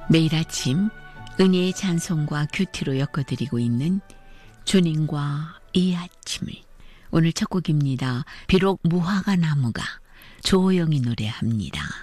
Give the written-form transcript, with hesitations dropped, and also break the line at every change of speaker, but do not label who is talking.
매일 아침 은혜의 찬송과 큐티로 엮어드리고 있는 주님과 이 아침을. 오늘 첫 곡입니다. 비록 무화과 나무가 조용히 노래합니다.